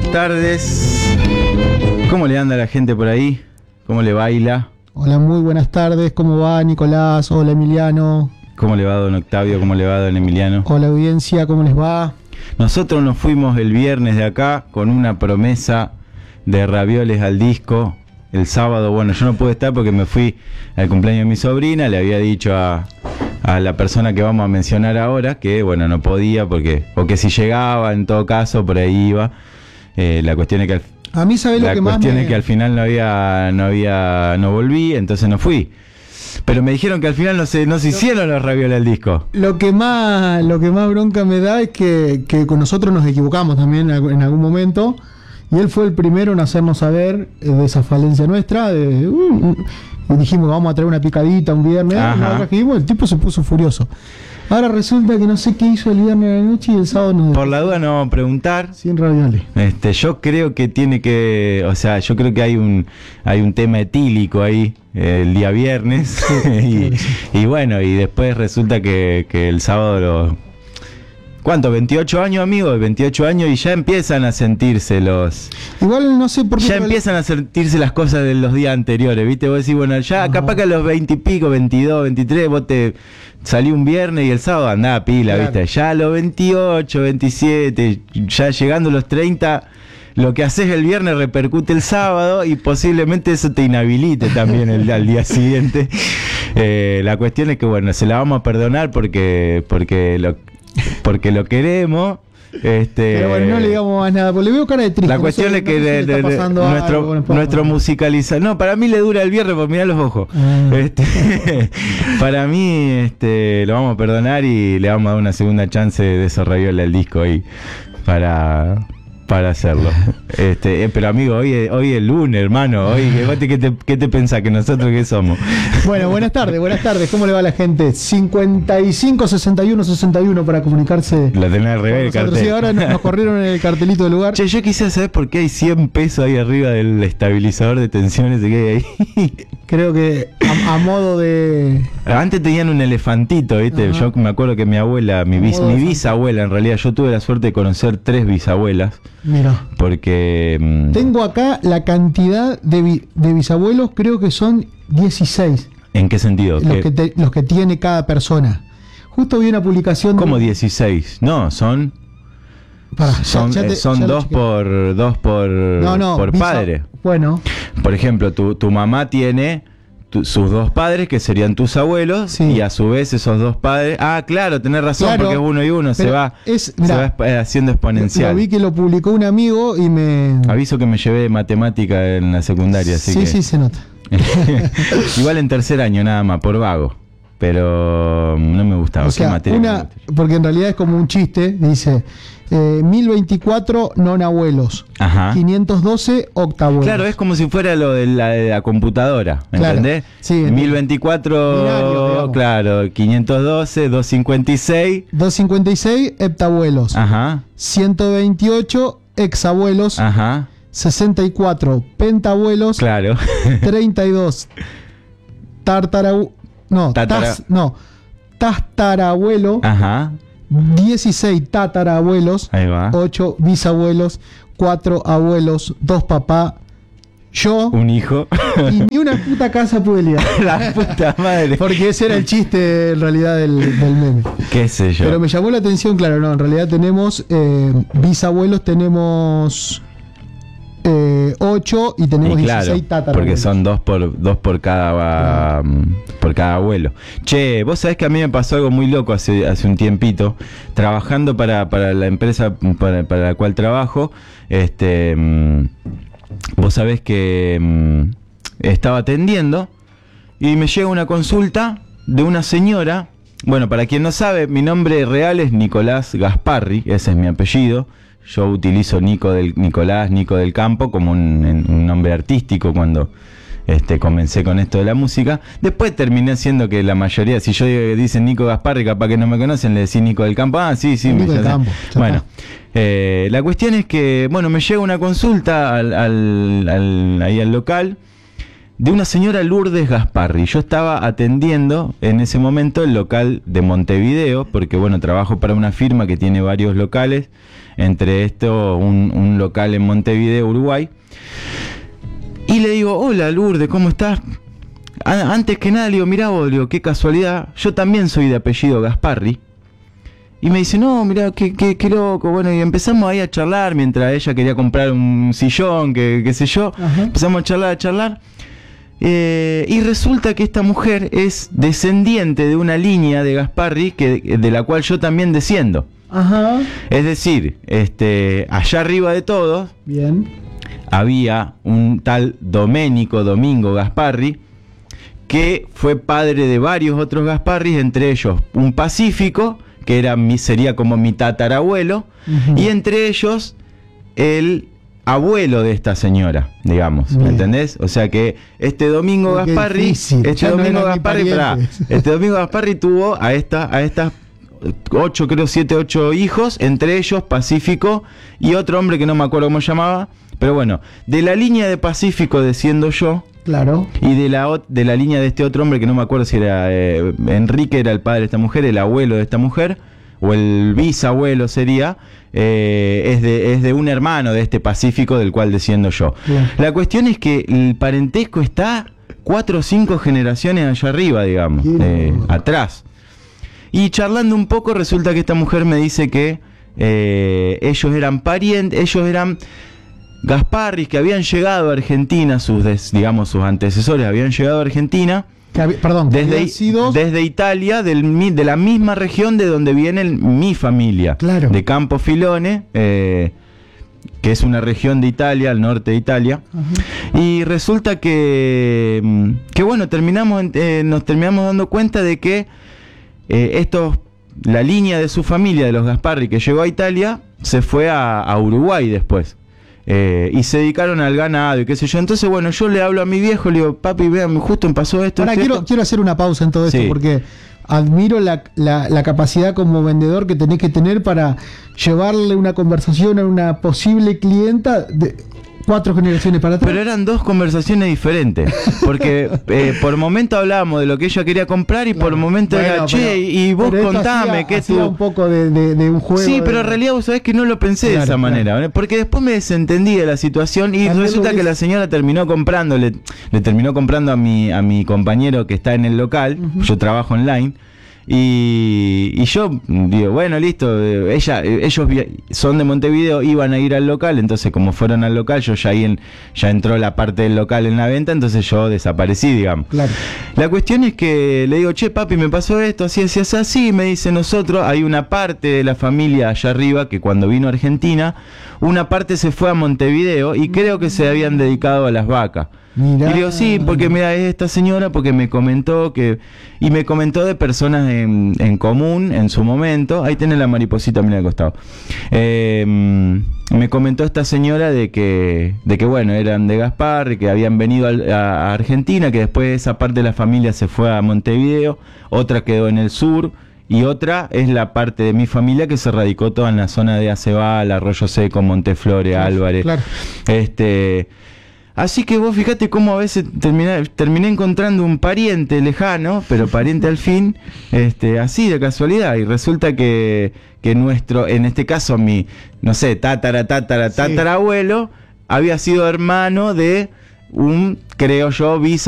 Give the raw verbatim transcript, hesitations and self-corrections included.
buenas tardes. ¿Cómo le anda la gente por ahí? ¿Cómo le baila? Hola, muy buenas tardes. ¿Cómo va Nicolás? Hola Emiliano. ¿Cómo le va don Octavio? ¿Cómo le va don Emiliano? Hola audiencia, ¿cómo les va? Nosotros nos fuimos el viernes de acá con una promesa de ravioles al disco. El sábado, bueno, yo no pude estar porque me fui al cumpleaños de mi sobrina. Le había dicho a, a la persona que vamos a mencionar ahora que, bueno, no podía porque, o que si llegaba, en todo caso, por ahí iba. Eh, la cuestión es que al, a mí sabe lo la que cuestión más me... es que al final no había, no había, no volví, entonces no fui. Pero me dijeron que al final no se, no se hicieron los ravioles al disco. Lo que más, lo que más bronca me da es que, que con nosotros nos equivocamos también en algún momento. Y él fue el primero en hacernos saber eh, de esa falencia nuestra. De, uh, y dijimos, vamos a traer una picadita un viernes. No trajimos, el tipo se puso furioso. Ahora resulta que no sé qué hizo el viernes de la noche y el sábado no. Por la duda no vamos a preguntar. Sin ravioles. Este, yo creo que tiene que, o sea, yo creo que hay un, hay un tema etílico ahí eh, el día viernes. Sí, y, sí. y bueno, y después resulta que, que el sábado lo... ¿Cuánto? ¿veintiocho años, amigo? veintiocho años y ya empiezan a sentirse los... Igual no sé por qué... Ya empiezan a sentirse las cosas de los días anteriores, ¿viste? Vos decís, bueno, ya Ajá. capaz que a los veinte y pico, veintidós, veintitrés, vos te salí un viernes y el sábado andá pila, claro. ¿Viste? Ya a los veintiocho, veintisiete, ya llegando a los treinta... Lo que haces el viernes repercute el sábado y posiblemente eso te inhabilite también el, al día siguiente. Eh, la cuestión es que, bueno, se la vamos a perdonar porque, porque, lo, porque lo queremos. Este, Pero bueno, no le digamos más nada, porque le veo cara de triste. La cuestión no sé, es que no de, de, de, nuestro, algo, nuestro musicalizar... No, para mí le dura el viernes por mirar los ojos. Ah. Este, para mí este, lo vamos a perdonar y le vamos a dar una segunda chance de esos ravioles al disco ahí para... para hacerlo. Este, eh, pero amigo, hoy es, hoy es lunes, hermano. Hoy, ¿qué te, qué te pensás? ¿Que nosotros qué somos? Bueno, buenas tardes, buenas tardes. ¿Cómo le va a la gente? cincuenta y cinco, sesenta y uno, sesenta y uno para comunicarse. La tenés al revés el cartel. Sí, ahora nos corrieron en el cartelito del lugar. Che, yo quisiera saber por qué hay cien pesos ahí arriba del estabilizador de tensiones que hay ahí. Creo que a, a modo de... Antes tenían un elefantito, ¿viste? Ajá. Yo me acuerdo que mi abuela, mi, bis, mi bisabuela, en realidad, yo tuve la suerte de conocer tres bisabuelas. Mira. Porque... Mmm, tengo acá la cantidad de, bi, de bisabuelos, creo que son dieciséis. ¿En qué sentido? Los que, te, los que tiene cada persona. Justo vi una publicación... ¿Cómo de... dieciséis? No, son... Para, son ya, ya te, son dos por dos por, no, no, por bisa, padre. Bueno. Por ejemplo, tu, tu mamá tiene tu, sus dos padres, que serían tus abuelos, sí. Y a su vez esos dos padres... Ah, claro, tenés razón, claro, porque es uno y uno, se va, es, mirá, se va haciendo exponencial. Lo vi que lo publicó un amigo y me... Aviso que me llevé de matemática en la secundaria, así sí, que... Sí, sí, se nota. Igual en tercer año nada más, por vago. Pero no me gustaba. O sea, una, porque en realidad es como un chiste, dice... Eh, mil veinticuatro nonabuelos. Ajá. quinientos doce octabuelos. Claro, es como si fuera lo de la, de la computadora, ¿entendés? Claro, sí, mil veinticuatro, binario, claro, quinientos doce, doscientos cincuenta y seis. doscientos cincuenta y seis heptabuelos. Ajá. ciento veintiocho exabuelos. Ajá. sesenta y cuatro pentabuelos. Claro. treinta y dos tartarabu... No, Tatara... tas, no, tastarabuelo. Ajá. dieciséis tatarabuelos, ahí va. ocho bisabuelos, cuatro abuelos, dos papás, yo, un hijo y ni una puta casa pude liar. La puta madre. Porque ese era el chiste en realidad del, del meme. Qué sé yo. Pero me llamó la atención, claro, no, en realidad tenemos eh, bisabuelos, tenemos eh, ocho y tenemos y claro, dieciséis tatarabuelos. Porque son dos por dos por cada uh, por cada abuelo. Che, vos sabés que a mí me pasó algo muy loco hace, hace un tiempito, trabajando para, para la empresa para, para la cual trabajo, este um, vos sabés que um, estaba atendiendo y me llega una consulta de una señora. Bueno, para quien no sabe, mi nombre real es Nicolás Gasparri, ese es mi apellido. Yo utilizo Nico del, Nicolás, Nico del Campo, como un, un nombre artístico cuando este, comencé con esto de la música. Después terminé siendo que la mayoría, si yo digo que dicen Nico Gasparri, capaz que no me conocen, le decís Nico del Campo. Ah, sí, sí. Nico me del Campo. Bueno, eh, la cuestión es que, bueno, me llega una consulta al, al, al, ahí al local de una señora Lourdes Gasparri. Yo estaba atendiendo en ese momento el local de Montevideo, porque bueno, trabajo para una firma que tiene varios locales entre esto un, un local en Montevideo, Uruguay. Y le digo, hola Lourdes, ¿cómo estás? A- antes que nada le digo, mirá vos, le digo, qué casualidad, yo también soy de apellido Gasparri. Y me dice, no, mirá, qué, qué, qué loco. Bueno, y empezamos ahí a charlar mientras ella quería comprar un sillón, que qué sé yo. Ajá. Empezamos a charlar, a charlar. Eh, y resulta que esta mujer es descendiente de una línea de Gasparri que, de la cual yo también desciendo. Ajá. Es decir, este, allá arriba de todos, bien, había un tal Domenico Domingo Gasparri, que fue padre de varios otros Gasparris, entre ellos un Pacífico, que era mi, sería como mi tatarabuelo, uh-huh, y entre ellos el abuelo de esta señora, digamos, ¿me entendés? O sea que este Domingo Qué Gasparri, difícil. este ya Domingo no Gasparri, para, este Domingo Gasparri tuvo a esta, a estas ocho, creo siete, ocho hijos, entre ellos Pacífico y otro hombre que no me acuerdo cómo llamaba, pero bueno, de la línea de Pacífico desciendo yo. Claro. Y de la, de la línea de este otro hombre que no me acuerdo si era eh, Enrique, era el padre de esta mujer, el abuelo de esta mujer, o el bisabuelo sería, eh, es, de, es de un hermano de este Pacífico del cual desciendo yo. Bien. La cuestión es que el parentesco está cuatro o cinco generaciones allá arriba, digamos, eh, atrás. Y charlando un poco resulta que esta mujer me dice que eh, ellos eran parientes, ellos eran Gasparris que habían llegado a Argentina, sus des, digamos sus antecesores habían llegado a Argentina, que había, perdón, desde, sido... desde Italia, del, de la misma región de donde viene el, mi familia, claro, de Campofilone, eh, que es una región de Italia, al norte de Italia. Uh-huh. Y resulta que, que bueno, terminamos, eh, nos terminamos dando cuenta de que eh, estos, la línea de su familia, de los Gasparri que llegó a Italia, se fue a, a Uruguay después. Eh, y se dedicaron al ganado y qué sé yo. Entonces, bueno, yo le hablo a mi viejo, le digo, papi, vean, justo me pasó esto. Ahora, quiero, quiero hacer una pausa en todo esto, sí, porque admiro la, la, la capacidad como vendedor que tenés que tener para llevarle una conversación a una posible clienta de cuatro generaciones para atrás. Pero eran dos conversaciones diferentes, porque eh, por momento hablábamos de lo que ella quería comprar y claro, por momento bueno, era, che, pero, y vos contame hacía, que tú... un poco de, de, de un juego. Sí, de... pero en realidad vos sabés que no lo pensé claro, de esa claro. manera, porque después me desentendí de la situación y también resulta que la señora terminó comprando, le, le terminó comprando a mi, a mi compañero que está en el local, uh-huh, yo trabajo online. Y, y yo digo, bueno, listo, ella, ellos son de Montevideo, iban a ir al local, entonces como fueron al local, yo ya ahí en, ya entró la parte del local en la venta, entonces yo desaparecí, digamos. Claro. La cuestión es que le digo, che, papi, me pasó esto, así, así, así, así, me dice, nosotros, hay una parte de la familia allá arriba que cuando vino a Argentina, una parte se fue a Montevideo y creo que se habían dedicado a las vacas. Mirá. Y digo, sí, porque mira, es esta señora porque me comentó que... Y me comentó de personas en, en común en su momento. Ahí tiene la mariposita, mira al costado. Eh, me comentó esta señora de que, de que bueno, eran de Gaspar, que habían venido a, a Argentina, que después esa parte de la familia se fue a Montevideo, otra quedó en el sur, y otra es la parte de mi familia que se radicó toda en la zona de Acebal, Arroyo Seco, Monteflores, claro, Álvarez. Claro. Este... Así que vos fíjate cómo a veces terminé, terminé encontrando un pariente lejano, pero pariente al fin, este, así de casualidad. Y resulta que, que nuestro, en este caso mi, no sé, tatara, tatara, tatarabuelo, sí, había sido hermano de un, creo yo, bisabuelo.